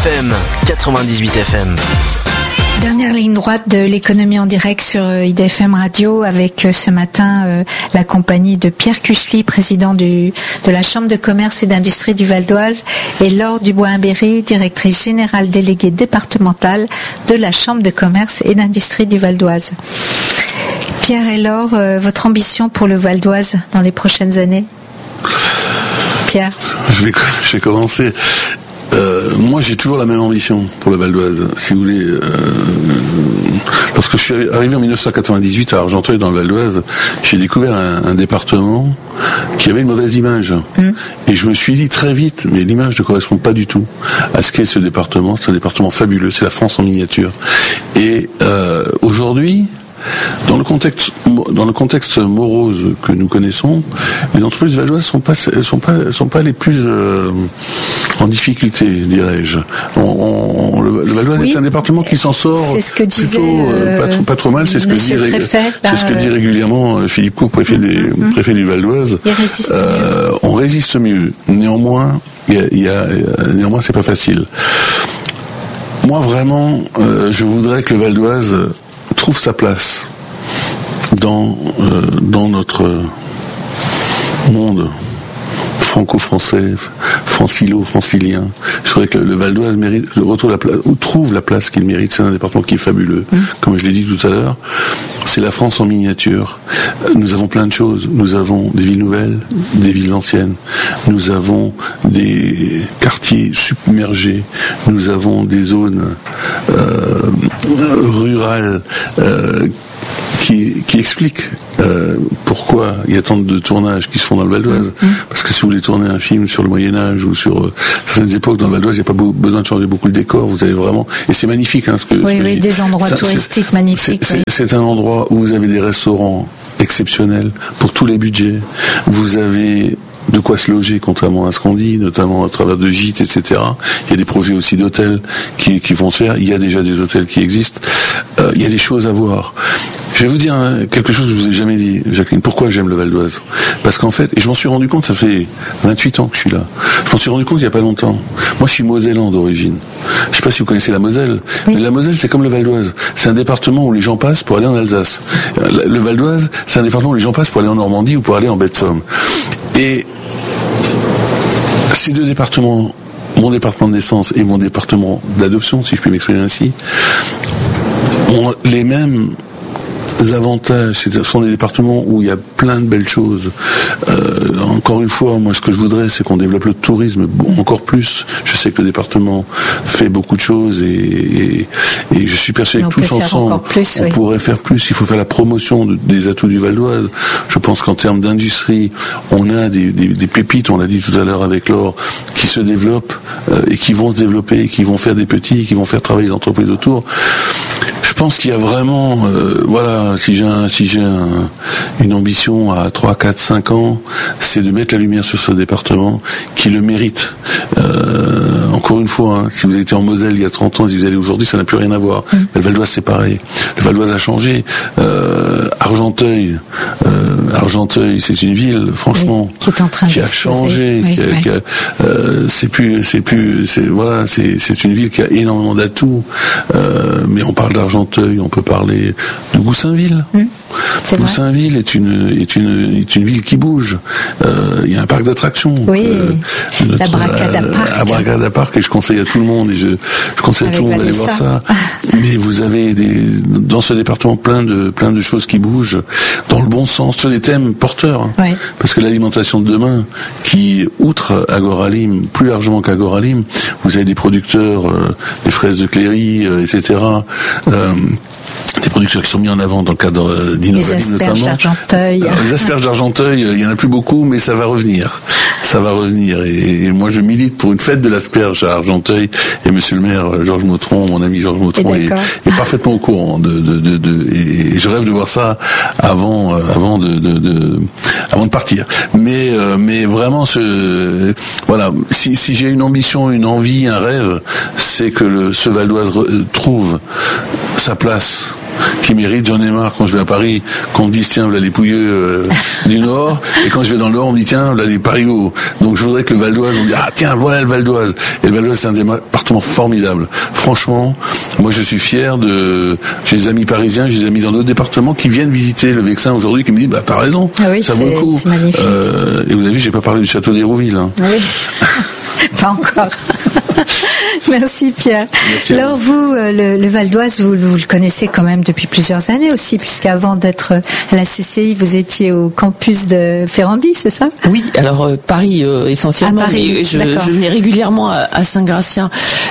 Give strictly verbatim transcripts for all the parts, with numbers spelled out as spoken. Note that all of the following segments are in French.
F M, quatre-vingt-dix-huit F M. Dernière ligne droite de l'économie en direct sur I D F M Radio avec ce matin euh, la compagnie de Pierre Cuchely, président du, de la Chambre de commerce et d'industrie du Val d'Oise, et Laure Dubois-Imbéry, directrice générale déléguée départementale de la Chambre de commerce et d'industrie du Val d'Oise. Pierre et Laure, euh, votre ambition pour le Val d'Oise dans les prochaines années? Pierre? Je vais, je vais commencer. Euh, moi, j'ai toujours la même ambition pour le Val d'Oise. Si vous voulez, euh, lorsque je suis arrivé en dix-neuf cent quatre-vingt-dix-huit à Argenteuil dans le Val d'Oise, j'ai découvert un, un département qui avait une mauvaise image. Mmh. Et je me suis dit très vite, mais l'image ne correspond pas du tout à ce qu'est ce département. C'est un département fabuleux. C'est la France en miniature. Et euh, aujourd'hui, Dans le contexte, dans le contexte morose que nous connaissons, les entreprises valdoises sont pas, sont pas, sont pas les plus euh, en difficulté, dirais-je. On, on, le, le Val d'Oise oui, est un département qui s'en sort c'est ce que disait, plutôt euh, pas, trop, pas trop mal. C'est ce que dit, préfet, c'est là, ce que dit régulièrement Philippe Cour, préfet, des, mm-hmm. préfet du Val d'Oise. Il résiste euh, mieux. On résiste mieux. Néanmoins, il y a, il y a, néanmoins, c'est pas facile. Moi, vraiment, euh, je voudrais que le Val d'Oise trouve sa place dans euh, dans notre monde franco-français, francilo-francilien. Je trouvais que le, le Val d'Oise mérite, retrouve la place, ou trouve la place qu'il mérite. C'est un département qui est fabuleux. Mmh. Comme je l'ai dit tout à l'heure, c'est la France en miniature. Nous avons plein de choses. Nous avons des villes nouvelles, des villes anciennes. Nous avons des quartiers submergés. Nous avons des zones euh, rurales euh, qui, qui expliquent euh, pourquoi il y a tant de tournages qui se font dans le Val d'Oise. Mmh. Parce que si vous voulez tourner un film sur le Moyen-Âge ou sur euh, certaines époques dans le Val d'Oise, il n'y a pas beau, besoin de changer beaucoup le décor. Vous avez vraiment... Et c'est magnifique, hein, ce que... Oui, ce que oui, des endroits ça, touristiques c'est, magnifiques. C'est, oui. c'est, c'est un endroit où vous avez des restaurants exceptionnels pour tous les budgets. Vous avez de quoi se loger, contrairement à ce qu'on dit, notamment à travers de gîtes, et cetera. Il y a des projets aussi d'hôtels qui, qui vont se faire. Il y a déjà des hôtels qui existent. Euh, il y a des choses à voir. Je vais vous dire hein, quelque chose que je vous ai jamais dit, Jacqueline. Pourquoi j'aime le Val d'Oise? Parce qu'en fait, et je m'en suis rendu compte, ça fait vingt-huit ans que je suis là. Je m'en suis rendu compte il y a pas longtemps. Moi, je suis mosellan d'origine. Je sais pas si vous connaissez la Moselle, oui. Mais la Moselle, c'est comme le Val d'Oise. C'est un département où les gens passent pour aller en Alsace. Le Val d'Oise, c'est un département où les gens passent pour aller en Normandie ou pour aller en baie de Somme. Et ces deux départements, mon département de naissance et mon département d'adoption, si je puis m'exprimer ainsi, ont les mêmes avantages. Ce sont des départements où il y a plein de belles choses. Euh, encore une fois, moi, ce que je voudrais, c'est qu'on développe le tourisme encore plus. Je sais que le département fait beaucoup de choses et, et, et je suis persuadé que tous ensemble, plus, on oui. pourrait faire plus. Il faut faire la promotion de, des atouts du Val d'Oise. Je pense qu'en termes d'industrie, on a des, des, des pépites, on l'a dit tout à l'heure avec Laure, qui se développent euh, et qui vont se développer, et qui vont faire des petits, qui vont faire travailler les entreprises autour. Je pense qu'il y a vraiment, euh, voilà, si j'ai un, si j'ai un, une ambition à trois, quatre, cinq ans, c'est de mettre la lumière sur ce département qui le mérite. Euh, encore une fois, hein, si vous avez été en Moselle il y a trente ans, si vous allez aujourd'hui, ça n'a plus rien à voir. Mmh. Le Val d'Oise, c'est pareil. Le Val d'Oise a changé. Euh, Argenteuil, euh, Argenteuil, c'est une ville, franchement, oui, qui, est en train qui a changé. Oui, qui a, oui. qui a, euh, c'est plus, c'est plus, c'est voilà, c'est, c'est une ville qui a énormément d'atouts. Euh, mais on parle d'Argenteuil, on peut parler de Goussainville. Mmh. Goussainville est une est une est une ville qui bouge. Euh, il y a un parc d'attractions. Oui. Euh, la Bracada Park. La Bracada Park, et je conseille à tout le monde et je je conseille Avec à tout le monde d'aller voir ça. Mais vous avez des dans ce département plein de plein de choses qui bougent dans le bon sens sur des thèmes porteurs. Hein. Oui. Parce que l'alimentation de demain, qui outre Agoralim, plus largement qu'Agoralim, vous avez des producteurs, euh, des fraises de Cléry, euh, et cetera. Euh, des producteurs qui sont mis en avant dans le cadre d'Innovalim notamment. Les asperges d'Argenteuil. Alors, les asperges d'Argenteuil, il y en a plus beaucoup, mais ça va revenir. Ça va revenir. Et, et moi, je milite pour une fête de l'asperge à Argenteuil. Et Monsieur le Maire Georges Mautron, mon ami Georges Mautron, est, est parfaitement au courant de, de, de, de et je rêve de voir ça avant, avant de, de, de avant de partir. Mais, euh, mais vraiment, ce, voilà. Si, si j'ai une ambition, une envie, un rêve, c'est que le, ce Val d'Oise trouve sa place qui mérite. J'en ai marre quand je vais à Paris, qu'on me dise tiens, voilà les Pouilleux euh, du Nord, et quand je vais dans le Nord, on me dit tiens, voilà les Paris hauts. Donc je voudrais que le Val d'Oise, on me dise ah tiens, voilà le Val d'Oise. Et le Val d'Oise, c'est un département formidable. Franchement, moi je suis fier de. J'ai des amis parisiens, j'ai des amis dans d'autres départements qui viennent visiter le Vexin aujourd'hui, qui me disent bah t'as raison, ah oui, ça vaut le coup. C'est magnifique. Euh, et vous avez vu, j'ai pas parlé du château d'Hérouville. Hein. Ah oui. Pas encore. Merci Pierre. Merci Alors vous, le, le Val d'Oise, vous, vous le connaissez quand même depuis plusieurs années aussi, puisqu'avant d'être à la C C I, vous étiez au campus de Ferrandi, c'est ça ? Oui, alors euh, Paris euh, essentiellement, à Paris, mais je, je venais régulièrement à, à Saint-Gratien.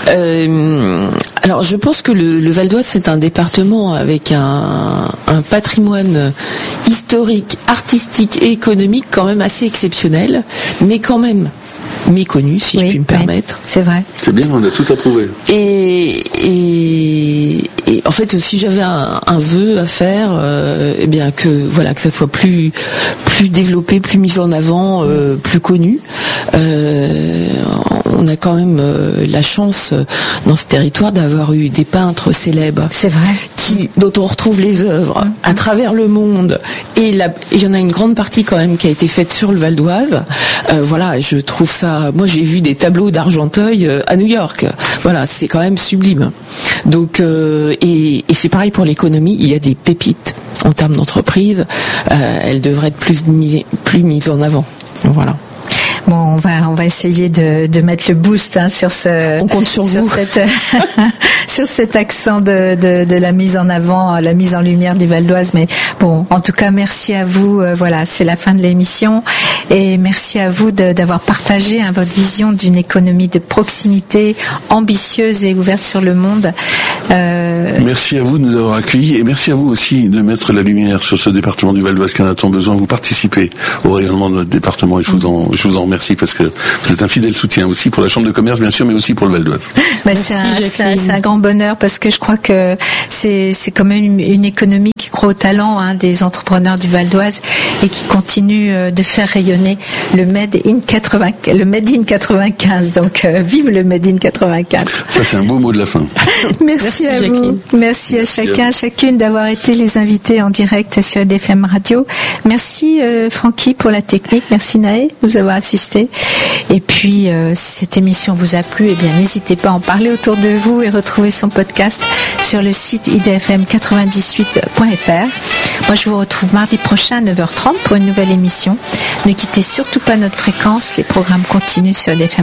Euh, alors je pense que le, le Val d'Oise, c'est un département avec un, un patrimoine historique, artistique et économique quand même assez exceptionnel, mais quand même méconnu, si oui, je puis me permettre. Oui, c'est vrai. C'est bien, on a tout approuvé. Et, et, et en fait, si j'avais un, un vœu à faire, euh, eh bien que voilà, que ça soit plus plus développé, plus mis en avant, euh, plus connu. Euh, on a quand même euh, la chance euh, dans ce territoire d'avoir eu des peintres célèbres. C'est vrai. Qui, dont on retrouve les œuvres à travers le monde, et il y en a une grande partie quand même qui a été faite sur le Val d'Oise. Euh, voilà, je trouve ça. Moi, j'ai vu des tableaux d'Argenteuil euh, à New York. Voilà, c'est quand même sublime. Donc, euh, et, et c'est pareil pour l'économie. Il y a des pépites en termes d'entreprise. Euh, elles devraient être plus mis, plus mises en avant. Voilà. Bon, on va on va essayer de, de mettre le boost hein, sur ce on compte sur, sur vous. cette sur cet accent de, de de la mise en avant, la mise en lumière du Val d'Oise. Mais bon, en tout cas, merci à vous. Euh, voilà, c'est la fin de l'émission et merci à vous de, d'avoir partagé hein, votre vision d'une économie de proximité ambitieuse et ouverte sur le monde. Euh... Merci à vous de nous avoir accueillis et merci à vous aussi de mettre la lumière sur ce département du Val d'Oise qui en a tant besoin. Vous participez au rayonnement de notre département et je vous en je vous en remercie parce que vous êtes un fidèle soutien aussi pour la Chambre de commerce bien sûr, mais aussi pour le Val d'Oise. Bah, c'est, un, c'est, un, c'est un grand bonheur parce que je crois que c'est c'est quand même une, une économie qui croit au talent hein, des entrepreneurs du Val d'Oise et qui continue euh, de faire rayonner le Made in quatre-vingts, le Made in quatre-vingt-quinze. Donc euh, vive le Made in quatre-vingt-quinze. Ça c'est un beau mot de la fin. Merci, Merci à Jacqueline. Vous. Merci à chacun, chacune d'avoir été les invités en direct sur I D F M Radio. Merci euh, Francky pour la technique. Merci Naé de nous avoir assisté. Et puis euh, si cette émission vous a plu, eh bien n'hésitez pas à en parler autour de vous et retrouver son podcast sur le site i d f m quatre-vingt-dix-huit point f r. Moi je vous retrouve mardi prochain à neuf heures trente pour une nouvelle émission. Ne quittez surtout pas notre fréquence, les programmes continuent sur I D F M.